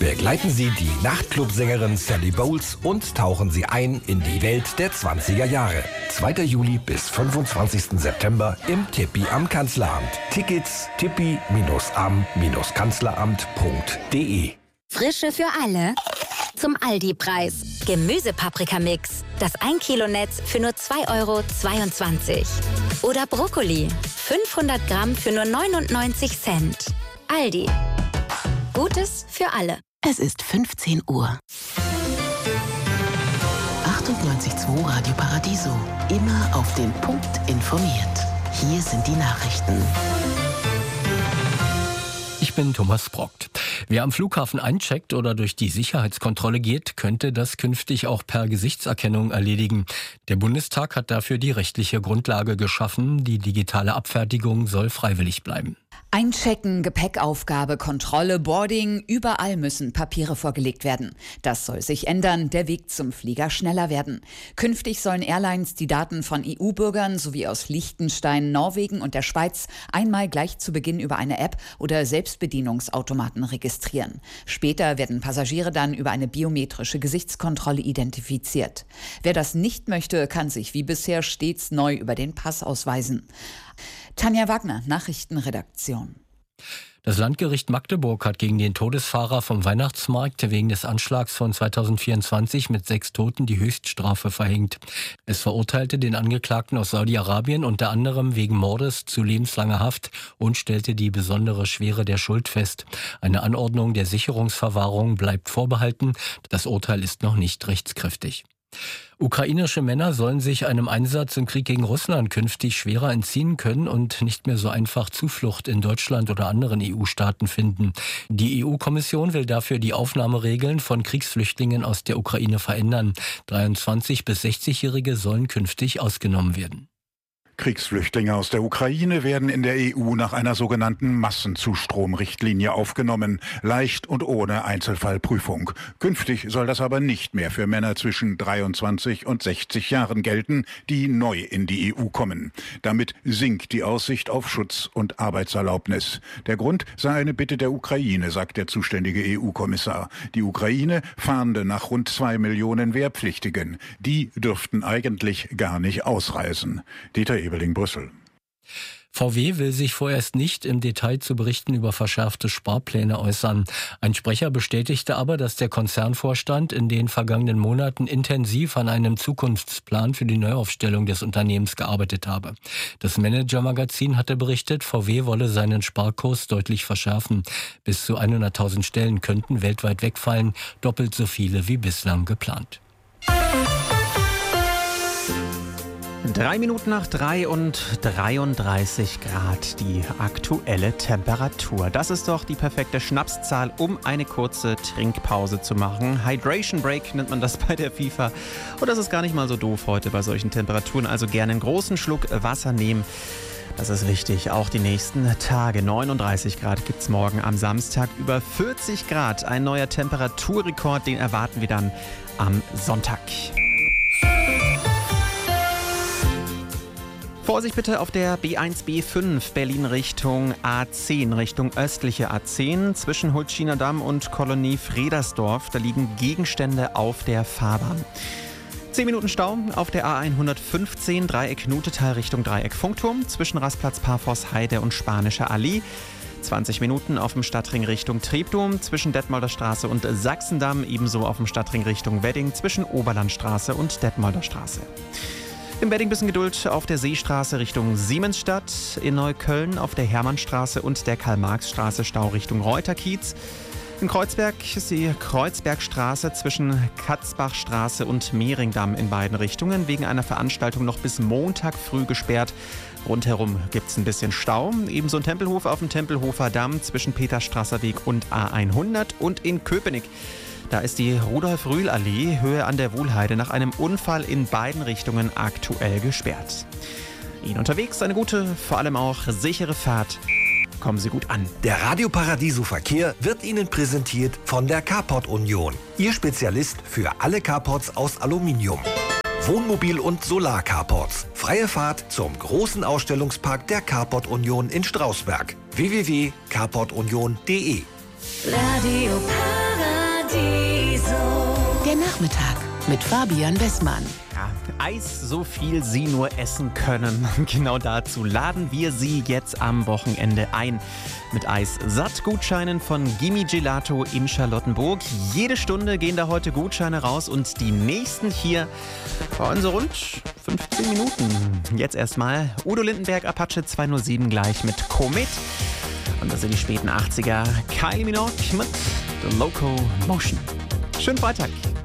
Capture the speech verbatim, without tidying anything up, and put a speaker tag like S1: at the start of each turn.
S1: Begleiten Sie die Nachtclubsängerin Sally Bowles und tauchen Sie ein in die Welt der zwanziger Jahre. zweiter Juli bis fünfundzwanzigsten September im Tippi am Kanzleramt. Tickets tippi am kanzleramt punkt de.
S2: Frische für alle zum Aldi-Preis. Gemüsepaprikamix. Das ein Kilo Netz für nur zwei Euro zweiundzwanzig. Oder Brokkoli. fünfhundert Gramm für nur neunundneunzig Cent. Aldi. Gutes für alle.
S3: Es ist fünfzehn Uhr. achtundneunzig Komma zwei Radio Paradiso. Immer auf den Punkt informiert. Hier sind die Nachrichten.
S4: Ich bin Thomas Brockt. Wer am Flughafen eincheckt oder durch die Sicherheitskontrolle geht, könnte das künftig auch per Gesichtserkennung erledigen. Der Bundestag hat dafür die rechtliche Grundlage geschaffen. Die digitale Abfertigung soll freiwillig bleiben.
S5: Einchecken, Gepäckaufgabe, Kontrolle, Boarding, überall müssen Papiere vorgelegt werden. Das soll sich ändern, der Weg zum Flieger schneller werden. Künftig sollen Airlines die Daten von E U-Bürgern sowie aus Liechtenstein, Norwegen und der Schweiz einmal gleich zu Beginn über eine App oder Selbstbedienungsautomaten registrieren. Später werden Passagiere dann über eine biometrische Gesichtskontrolle identifiziert. Wer das nicht möchte, kann sich wie bisher stets neu über den Pass ausweisen. Tanja Wagner, Nachrichtenredaktion.
S4: Das Landgericht Magdeburg hat gegen den Todesfahrer vom Weihnachtsmarkt wegen des Anschlags von zweitausendvierundzwanzig mit sechs Toten die Höchststrafe verhängt. Es verurteilte den Angeklagten aus Saudi-Arabien unter anderem wegen Mordes zu lebenslanger Haft und stellte die besondere Schwere der Schuld fest. Eine Anordnung der Sicherungsverwahrung bleibt vorbehalten. Das Urteil ist noch nicht rechtskräftig. Ukrainische Männer sollen sich einem Einsatz im Krieg gegen Russland künftig schwerer entziehen können und nicht mehr so einfach Zuflucht in Deutschland oder anderen E U-Staaten finden. Die E U-Kommission will dafür die Aufnahmeregeln von Kriegsflüchtlingen aus der Ukraine verändern. dreiundzwanzig- bis sechzigjährige sollen künftig ausgenommen werden.
S6: Kriegsflüchtlinge aus der Ukraine werden in der E U nach einer sogenannten Massenzustromrichtlinie aufgenommen, leicht und ohne Einzelfallprüfung. Künftig soll das aber nicht mehr für Männer zwischen dreiundzwanzig und sechzig Jahren gelten, die neu in die E U kommen. Damit sinkt die Aussicht auf Schutz und Arbeitserlaubnis. Der Grund sei eine Bitte der Ukraine, sagt der zuständige E U-Kommissar. Die Ukraine fahnde nach rund zwei Millionen Wehrpflichtigen. Die dürften eigentlich gar nicht ausreisen. Dieter Ebeling, Brüssel.
S4: V W will sich vorerst nicht im Detail zu Berichten über verschärfte Sparpläne äußern. Ein Sprecher bestätigte aber, dass der Konzernvorstand in den vergangenen Monaten intensiv an einem Zukunftsplan für die Neuaufstellung des Unternehmens gearbeitet habe. Das Manager-Magazin hatte berichtet, V W wolle seinen Sparkurs deutlich verschärfen. Bis zu hunderttausend Stellen könnten weltweit wegfallen, doppelt so viele wie bislang geplant.
S7: Drei Minuten nach drei und dreiunddreißig Grad die aktuelle Temperatur. Das ist doch die perfekte Schnapszahl, um eine kurze Trinkpause zu machen. Hydration Break nennt man das bei der FIFA. Und das ist gar nicht mal so doof heute bei solchen Temperaturen. Also gerne einen großen Schluck Wasser nehmen. Das ist wichtig, auch die nächsten Tage. neununddreißig Grad gibt es morgen am Samstag, über vierzig Grad. Ein neuer Temperaturrekord, den erwarten wir dann am Sonntag. Vorsicht bitte auf der B eins B fünf Berlin Richtung A zehn, Richtung östliche A zehn, zwischen Hultschiner Damm und Kolonie Fredersdorf. Da liegen Gegenstände auf der Fahrbahn. zehn Minuten Stau auf der A hundertfünfzehn, Dreieck Nutetal Richtung Dreieck Funkturm, zwischen Rastplatz Parforst Heide und Spanische Allee. zwanzig Minuten auf dem Stadtring Richtung Treptow, zwischen Detmolder Straße und Sachsendamm, ebenso auf dem Stadtring Richtung Wedding, zwischen Oberlandstraße und Detmolder Straße. Im Wedding bisschen Geduld auf der Seestraße Richtung Siemensstadt, in Neukölln auf der Hermannstraße und der Karl-Marx-Straße Stau Richtung Reuterkiez. In Kreuzberg ist die Kreuzbergstraße zwischen Katzbachstraße und Mehringdamm in beiden Richtungen wegen einer Veranstaltung noch bis Montag früh gesperrt. Rundherum gibt es ein bisschen Stau. Ebenso in Tempelhof auf dem Tempelhofer Damm zwischen Peterstrasser Weg und A hundert und in Köpenick. Da ist die Rudolf-Rühl-Allee, Höhe an der Wuhlheide, nach einem Unfall in beiden Richtungen aktuell gesperrt. Ihnen unterwegs eine gute, vor allem auch sichere Fahrt. Kommen Sie gut an.
S1: Der Radio Paradiso Verkehr wird Ihnen präsentiert von der Carport Union. Ihr Spezialist für alle Carports aus Aluminium. Wohnmobil- und Solar-Carports. Freie Fahrt zum großen Ausstellungspark der Carport Union in Strausberg. w w w punkt carport union punkt de
S2: Radio Paradiso.
S3: Der Nachmittag mit Fabian Bessmann.
S7: Ja, Eis, so viel Sie nur essen können. Genau dazu laden wir Sie jetzt am Wochenende ein. Mit Eis-Satt-Gutscheinen von Gimme Gelato in Charlottenburg. Jede Stunde gehen da heute Gutscheine raus und die nächsten hier waren so rund fünfzehn Minuten. Jetzt erstmal Udo Lindenberg, Apache zweihundertsieben gleich mit Komet. Und das sind die späten achtziger. Kylie Minogue mit The Loco Motion. Schönen Freitag.